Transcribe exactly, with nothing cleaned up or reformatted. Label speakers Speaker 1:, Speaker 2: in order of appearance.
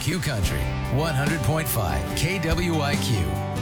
Speaker 1: W I Q Country, one hundred point five K W I Q.